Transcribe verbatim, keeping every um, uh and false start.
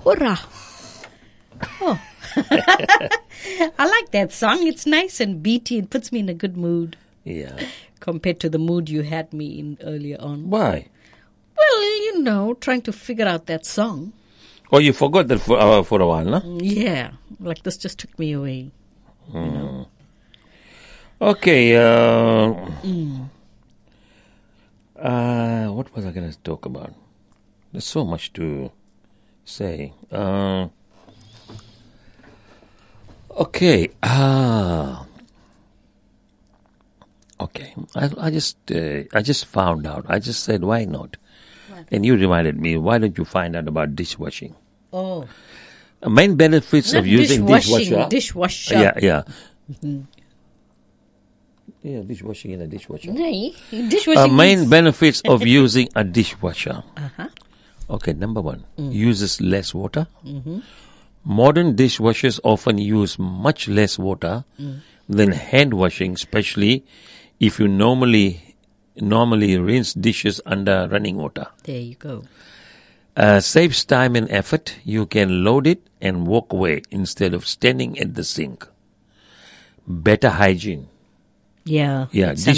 Hurrah! Oh. I like that song. It's nice and beaty. It puts me in a good mood. Yeah. Compared to the mood you had me in earlier on. Why? Well, you know, trying to figure out that song. Oh, you forgot that for, uh, for a while, no? Yeah. Like this just took me away. Mm. You know. Okay. Uh, Mm. uh, what was I going to talk about? There's so much to say. Uh, okay. Ah. Okay. I, I just, uh, I just found out. I just said, why not? What? And you reminded me. Why don't you find out about dishwashing? Oh. Uh, main benefits Not of using dishwashing, dishwasher. Dishwasher. Yeah, yeah. Mm-hmm. Yeah, dishwashing in a dishwasher. No, dishwashing. Uh, main means- benefits of using a dishwasher. Uh-huh. Okay, number one, Mm. uses less water. Mm-hmm. Modern dishwashers often use much less water Mm. than hand washing, especially if you normally normally rinse dishes under running water. There you go. Uh, saves time and effort. You can load it and walk away instead of standing at the sink. Better hygiene. Yeah. Yeah, It's